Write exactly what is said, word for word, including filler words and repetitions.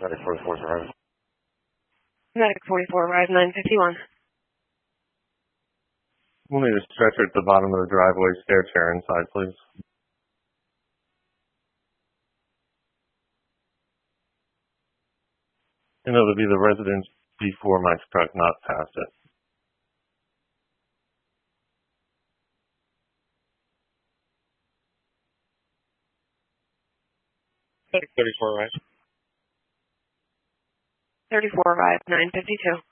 Medic forty-four arrives. Medic forty-four arrives nine fifty-one. We'll need a stretcher at the bottom of the driveway stair chair inside, please. And it'll be the residence before my truck, not past it. thirty-four arrives. thirty-four arrives nine fifty-two.